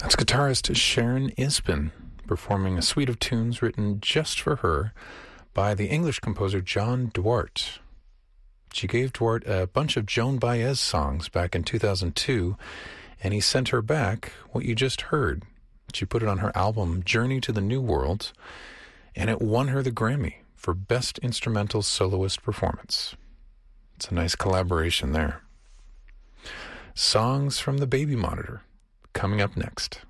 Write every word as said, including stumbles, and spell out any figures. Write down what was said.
It's guitarist Sharon Isbin performing a suite of tunes written just for her by the English composer John Duarte. She gave Duarte a bunch of Joan Baez songs back in two thousand two, and he sent her back what you just heard. She put it on her album Journey to the New World, and it won her the Grammy for Best Instrumental Soloist Performance. It's a nice collaboration there. Songs from the Baby Monitor, coming up next.